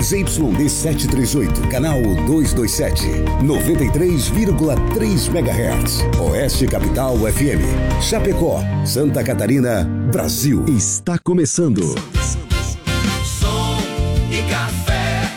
ZYD 738, canal 227, 93,3 MHz. Oeste Capital FM, Chapecó, Santa Catarina, Brasil. Está começando. Som e Café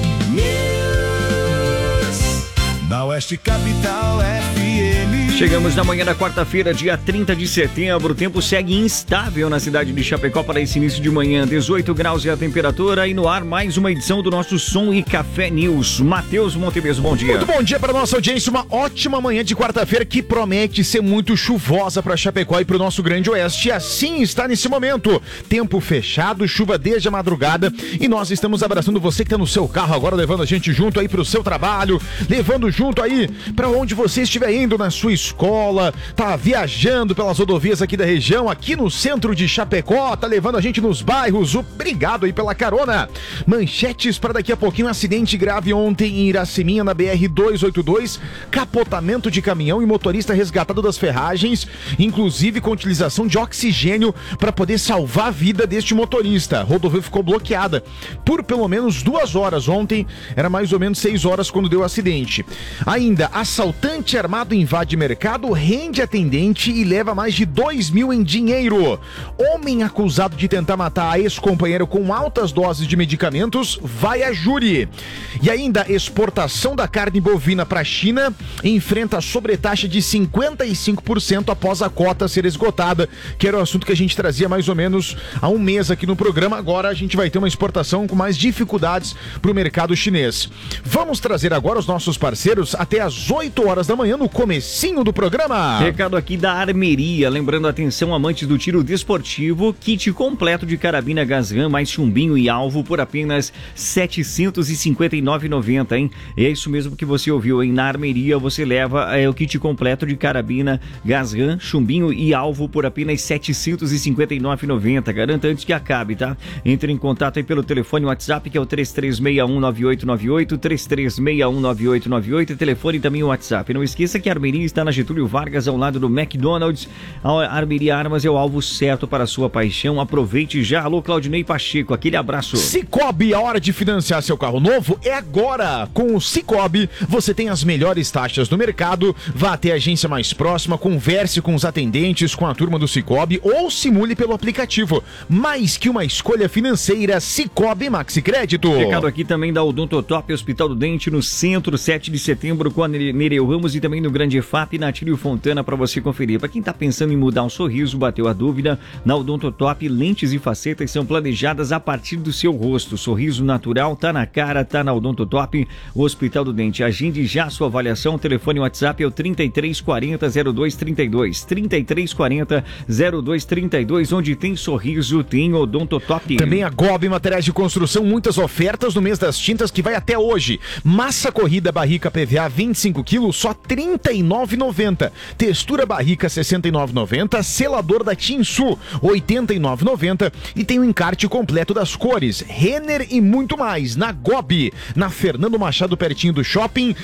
News. Na Oeste Capital FM. Chegamos na manhã da quarta-feira, dia 30 de setembro. O tempo segue instável na cidade de Chapecó para esse início de manhã. 18 graus é a temperatura e no ar mais uma edição do nosso Som e Café News. Matheus Montebeso, bom dia. Muito bom dia para nossa audiência. Uma ótima manhã de quarta-feira que promete ser muito chuvosa para Chapecó e para o nosso Grande Oeste. E assim está nesse momento. Tempo fechado, chuva desde a madrugada. E nós estamos abraçando você que está no seu carro agora, levando a gente junto aí para o seu trabalho, levando junto aí para onde você estiver indo na sua escola, tá viajando pelas rodovias aqui da região, aqui no centro de Chapecó, tá levando a gente nos bairros. Obrigado aí pela carona. Manchetes para daqui a pouquinho. Acidente grave ontem em Iraceminha, na BR-282, capotamento de caminhão e motorista resgatado das ferragens, inclusive com utilização de oxigênio para poder salvar a vida deste motorista. A rodovia ficou bloqueada por pelo menos 2 horas. Ontem era mais ou menos 6 horas quando deu o acidente. Ainda, assaltante armado invade mercado, rende atendente e leva mais de 2 mil em dinheiro. Homem acusado de tentar matar a ex-companheiro com altas doses de medicamentos vai a júri. E ainda, exportação da carne bovina para a China enfrenta sobretaxa de 55% após a cota ser esgotada, que era o assunto que a gente trazia mais ou menos há um mês aqui no programa. Agora a gente vai ter uma exportação com mais dificuldades para o mercado chinês. Vamos trazer agora os nossos parceiros até às 8 horas da manhã no comecinho do programa. Recado aqui da Armeria, lembrando, atenção amantes do tiro desportivo, kit completo de carabina Gazan mais chumbinho e alvo por apenas R$ 759,90, hein? É isso mesmo que você ouviu, hein? Na Armeria você leva o kit completo de carabina Gazan, chumbinho e alvo por apenas R$ 759,90. Garanta antes que acabe, tá? Entre em contato aí pelo telefone WhatsApp, que é o 33619898, 33619898, e telefone também o WhatsApp. Não esqueça que a Armeria está na Getúlio Vargas, ao lado do McDonald's. A Armeria Armas é o alvo certo para a sua paixão. Aproveite já. Alô, Claudinei Pacheco, aquele abraço. Cicobi, a hora de financiar seu carro novo é agora. Com o Cicobi, você tem as melhores taxas do mercado. Vá até a agência mais próxima, converse com os atendentes, com a turma do Cicobi ou simule pelo aplicativo. Mais que uma escolha financeira, Cicobi Maxi Crédito. Recado aqui também da Odontotop, Hospital do Dente, no centro, 7 de setembro, com a Nereu Ramos, e também no Grande EFAP, na Tílio Fontana, para você conferir. Para quem está pensando em mudar um sorriso, bateu a dúvida, na Odontotop, lentes e facetas são planejadas a partir do seu rosto. Sorriso natural, tá na cara, tá na Odontotop, o Hospital do Dente. Agende já a sua avaliação. O telefone WhatsApp é o 3340-0232, 3340-0232, onde tem sorriso, tem Odontotop. Também a Gobi Materiais de Construção, muitas ofertas no mês das tintas que vai até hoje. Massa corrida barrica PVA 25 kg, só R$ 39,90. Textura barrica R$ 69,90. Selador da Tinsu R$ 89,90. E tem o encarte completo das cores, Renner e muito mais. Na Gobi, na Fernando Machado, pertinho do shopping,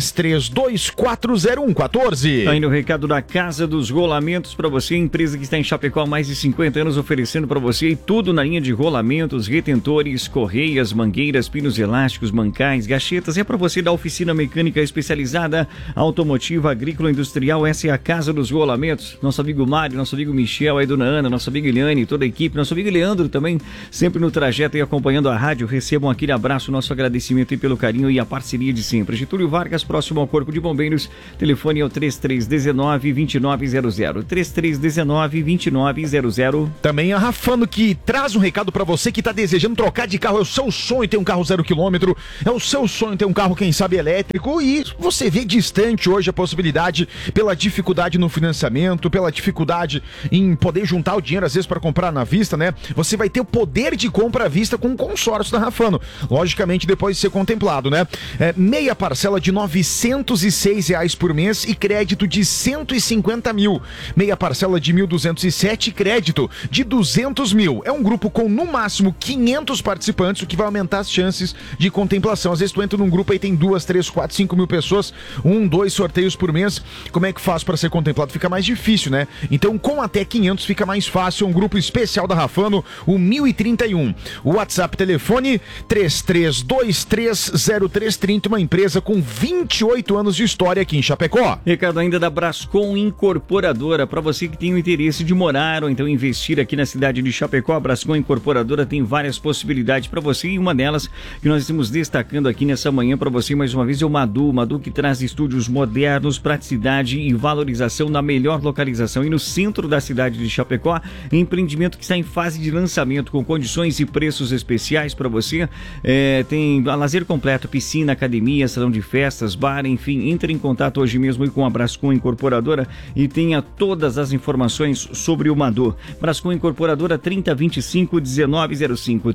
33240114. Aí no recado da Casa dos Rolamentos para você, empresa que está em Chapecó há mais de 50 anos, oferecendo para você tudo na linha de rolamentos, retentores, correias, mangueiras, pinos elásticos, mancais, gachetas. É para você da oficina mecânica especializada, automotiva, agrícola, industrial. Essa é a Casa dos Rolamentos. Nosso amigo Mário, nosso amigo Michel, aí dona Ana, nosso amigo Eliane, toda a equipe, nosso amigo Leandro também, sempre no trajeto e acompanhando a rádio. Recebam aquele abraço, nosso agradecimento aí pelo carinho e a parceria de sempre. Getúlio Vargas, próximo ao Corpo de Bombeiros. Telefone é o 3319-2900, 3319-2900. Também a Rafano, que traz um recado para você que está desejando trocar de carro. É o seu sonho ter um carro 0 km, é o seu sonho ter um carro, quem sabe, elétrico, e você vê distante hoje a possibilidade, pela dificuldade no financiamento, pela dificuldade em poder juntar o dinheiro às vezes para comprar na vista, né? Você vai ter o poder de compra à vista com o consórcio da Rafano, logicamente depois de ser contemplado, né? Meia parcela de R$ 906 por mês e crédito de 150 mil. Meia parcela de 1.207 e crédito de 200 mil. É um grupo com no máximo 500 participantes, o que vai aumentar as chances de contemplação. Às vezes tu entra num grupo aí, tem 2, 3, 4, 5 mil pessoas, 1, 2 sorteios por mês, como é que faz para ser contemplado? Fica mais difícil, né? Então, com até 500 fica mais fácil. Um grupo especial da Rafano, o 1031. O WhatsApp, telefone 33230330, uma empresa com 28 anos de história aqui em Chapecó. Recado ainda da Brascom Incorporadora, para você que tem o interesse de morar ou então investir aqui na cidade de Chapecó. A Brascom Incorporadora tem várias possibilidades para você e uma delas que nós estamos destacando aqui nessa manhã para você mais uma vez é o Madu que traz estúdios modernos, praticidade e valorização na melhor localização e no centro da cidade de Chapecó. Empreendimento que está em fase de lançamento com condições e preços especiais para você. Tem lazer completo, piscina, academia, salão de festas, bar, enfim. Entre em contato hoje mesmo com a Brascom Incorporadora e tenha todas as informações sobre o Madu. Brascom Incorporadora 3025-1905,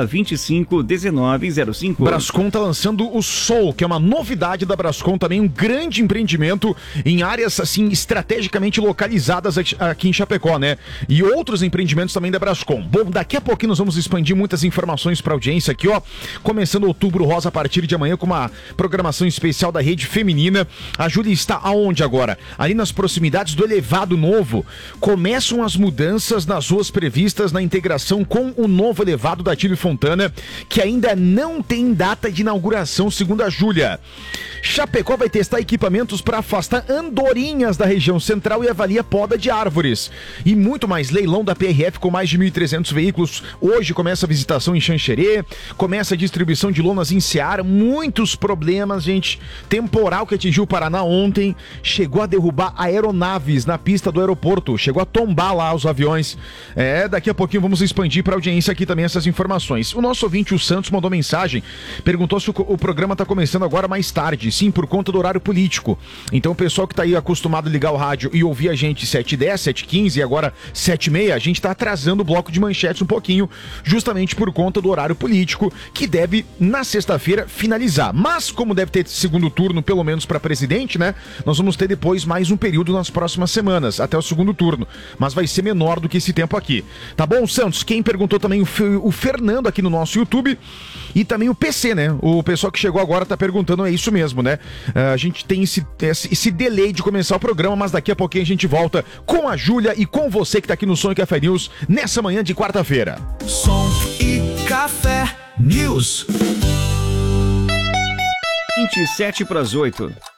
3025-1905. Brascom está lançando o Sol, que é uma novidade da Brascom, também um grande empreendimento em áreas assim estrategicamente localizadas aqui em Chapecó, né? E outros empreendimentos também da Brascom. Bom, daqui a pouquinho nós vamos expandir muitas informações para a audiência aqui, ó. Começando Outubro Rosa a partir de amanhã com uma programação especial da Rede Feminina. A Júlia está aonde agora? Ali nas proximidades do Elevado Novo. Começam as mudanças nas ruas previstas na integração com o novo elevado da Tílio Fontana, que ainda não tem data de inauguração, segundo a Júlia. Chapecó vai testar equipamentos para afastar andorinhas da região central e avalia poda de árvores. E muito mais. Leilão da PRF com mais de 1.300 veículos. Hoje começa a visitação em Xanxerê, começa a distribuição de lonas em Seara. Muitos problemas, gente. Temporal que atingiu o Paraná ontem, chegou a derrubar aeronaves na pista do aeroporto, chegou a tombar lá os aviões. Daqui a pouquinho vamos expandir para a audiência aqui também essas informações. O nosso ouvinte, o Santos, mandou mensagem, perguntou se o programa está começando agora mais tarde. Sim, por conta do horário político. Então o pessoal que está aí acostumado a ligar o rádio e ouvir a gente 7h10, 7h15 e agora 7h30, a gente está atrasando o bloco de manchetes um pouquinho, justamente por conta do horário político, que deve, na sexta-feira, finalizar. Mas, como deve ter segundo turno, pelo menos para presidente, né? Nós vamos ter depois mais um período nas próximas semanas, até o segundo turno. Mas vai ser menor do que esse tempo aqui. Tá bom, Santos? Quem perguntou também o Fernando aqui no nosso YouTube e também o PC, né? O pessoal que chegou agora tá perguntando, é isso mesmo, né? A gente tem esse delay de começar o programa, mas daqui a pouquinho a gente volta com a Júlia e com você que tá aqui no Som e Café News nessa manhã de quarta-feira. Som e Café News. 27 para as 8.